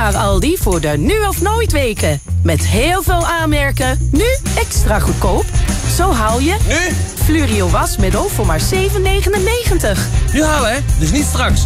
naar Aldi voor de nu of nooit weken. Met heel veel aanmerken, nu extra goedkoop. Zo haal je... Nu? Fluorio wasmiddel voor maar €7,99. Nu halen, hè? Dus niet straks.